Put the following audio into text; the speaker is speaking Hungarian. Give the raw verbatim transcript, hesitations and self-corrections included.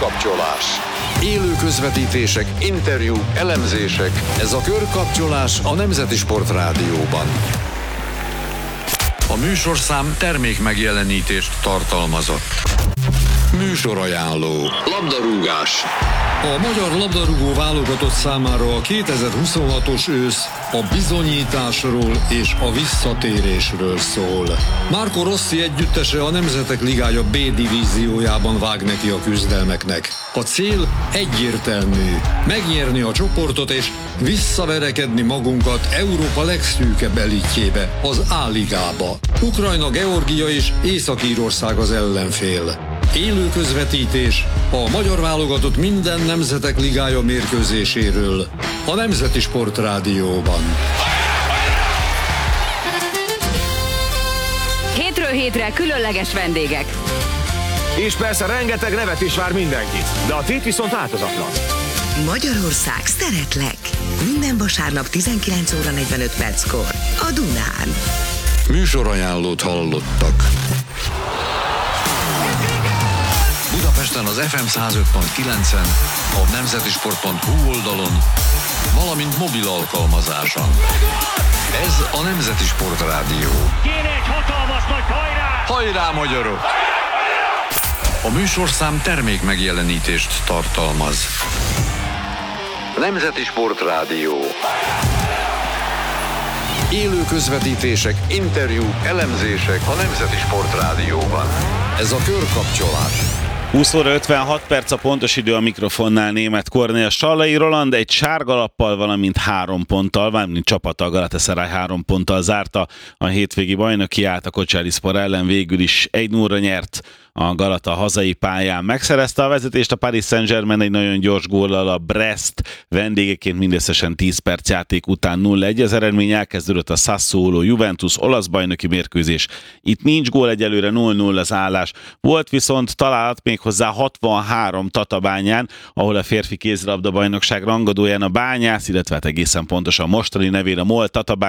Körkapcsolás. Élő közvetítések, interjúk, elemzések. Ez a Körkapcsolás a Nemzeti Sport Rádióban. A műsorszám termék megjelenítést tartalmazott. Műsorajánló. Labdarúgás. A magyar labdarúgó válogatott számára a kétezer-huszonhatos ősz a bizonyításról és a visszatérésről szól. Marco Rossi együttese a Nemzetek Ligája B divíziójában vág neki a küzdelmeknek. A cél egyértelmű: megnyerni a csoportot és visszaverekedni magunkat Európa legszűkebb elitjébe, az A-ligába. Ukrajna, Georgia és Észak-Írország az ellenfél. Élő közvetítés a magyar válogatott minden Nemzetek Ligája mérkőzéséről a Nemzeti Sport Rádióban. Hétről hétre különleges vendégek. És persze rengeteg nevet is vár mindenkit, de a tét viszont változatlan. Magyarország, szeretlek! Minden vasárnap tizenkilenc óra negyvenöt perckor a Dunán. Műsorajánlót hallottak. Budapesten az ef em száz öt pont kilencen, a nemzetisport pont hu oldalon, valamint mobil alkalmazáson. Ez a Nemzeti Sport Rádió. Kéne egy hatalmas nagy hajrá! Hajrá, magyarok! A műsorszám termék megjelenítést tartalmaz. Nemzeti Sport Rádió. Élő közvetítések, interjúk, elemzések a Nemzeti Sport Rádióban. Ez a Körkapcsolás. húsz óra ötvenhat perc a pontos idő, a mikrofonnál Németh Kornél. Sallai Roland egy sárga lappal, valamint három ponttal, valamint csapata, a Galatasaray három ponttal zárta a hétvégi bajnokiát. A Kocserispor ellen végül is egy nulla nyert a Galata hazai pályán. Megszerezte a vezetést a Paris Saint-Germain egy nagyon gyors góllal, a Brest vendégeként mindösszesen tíz perc játék után nulla egy az eredmény. Elkezdődött a Sassuolo Juventus olasz bajnoki mérkőzés. Itt nincs gól, egyelőre nulla nulla az állás. Volt viszont találat méghozzá hatvanhárom Tatabányán, ahol a férfi kézilabda bajnokság rangadóján a Bányász, illetve hát egészen pontosan mostani nevén a MOL Tatabány